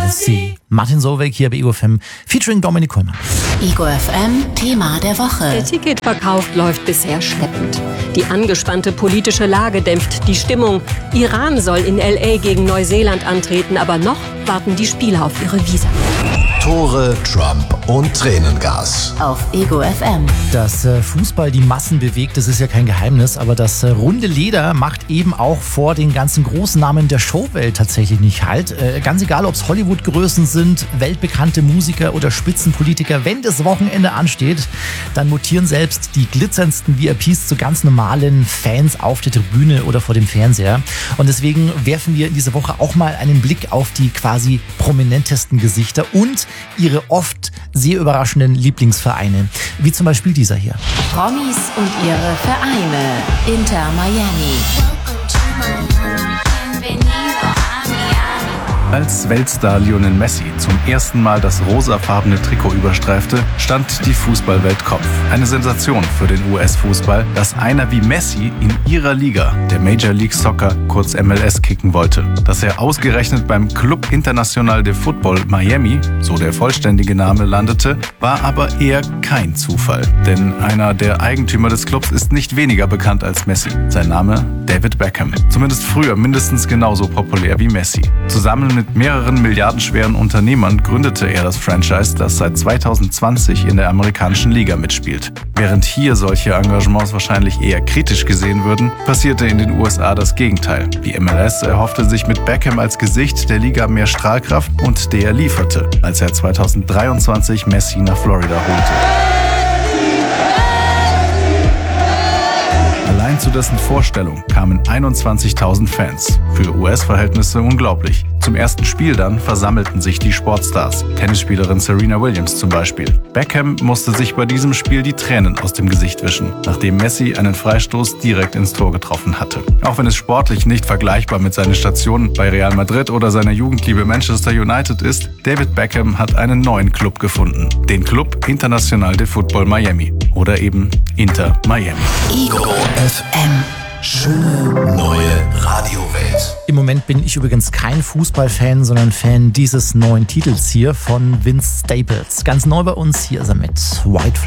TLC. Martin Solveig hier bei Ego FM, featuring Dominik Kollmann. Ego FM, Thema der Woche. Der Ticketverkauf läuft bisher schleppend. Die angespannte politische Lage dämpft die Stimmung. Iran soll in L.A. gegen Neuseeland antreten, aber noch warten die Spieler auf ihre Visa. Tore, Trump und Tränengas. Auf Ego FM. Dass Fußball die Massen bewegt, das ist ja kein Geheimnis, aber das runde Leder macht eben auch vor den ganzen großen Namen der Showwelt tatsächlich nicht halt. Ganz egal, ob es Hollywood-Größen sind, weltbekannte Musiker oder Spitzenpolitiker, wenn das Wochenende ansteht, dann mutieren selbst die glitzerndsten VIPs zu ganz normalen Fans auf der Tribüne oder vor dem Fernseher. Und deswegen werfen wir in dieser Woche auch mal einen Blick auf die quasi prominentesten Gesichter und ihre oft sehr überraschenden Lieblingsvereine, wie zum Beispiel dieser hier. Promis und ihre Vereine. Inter Miami. Als Weltstar Lionel Messi zum ersten Mal das rosafarbene Trikot überstreifte, stand die Fußballwelt Kopf. Eine Sensation für den US-Fußball, dass einer wie Messi in ihrer Liga, der Major League Soccer, kurz MLS, kicken wollte. Dass er ausgerechnet beim Club Internacional de Football Miami, so der vollständige Name, landete, war aber eher kein Zufall. Denn einer der Eigentümer des Clubs ist nicht weniger bekannt als Messi. Sein Name? David Beckham. Zumindest früher mindestens genauso populär wie Messi. Zusammen mit mehreren milliardenschweren Unternehmern gründete er das Franchise, das seit 2020 in der amerikanischen Liga mitspielt. Während hier solche Engagements wahrscheinlich eher kritisch gesehen würden, passierte in den USA das Gegenteil. Die MLS erhoffte sich mit Beckham als Gesicht der Liga mehr Strahlkraft und der lieferte, als er 2023 Messi nach Florida holte. Allein zu dessen Vorstellung kamen 21.000 Fans. Für US-Verhältnisse unglaublich. Zum ersten Spiel dann versammelten sich die Sportstars. Tennisspielerin Serena Williams zum Beispiel. Beckham musste sich bei diesem Spiel die Tränen aus dem Gesicht wischen, nachdem Messi einen Freistoß direkt ins Tor getroffen hatte. Auch wenn es sportlich nicht vergleichbar mit seinen Stationen bei Real Madrid oder seiner Jugendliebe Manchester United ist, David Beckham hat einen neuen Club gefunden. Den Club Internacional de Football Miami. Oder eben Inter Miami. Ego FM. Schöne neue Radiowelt. Im Moment bin ich übrigens kein Fußballfan, sondern Fan dieses neuen Titels hier von Vince Staples. Ganz neu bei uns, hier ist er mit White Flag.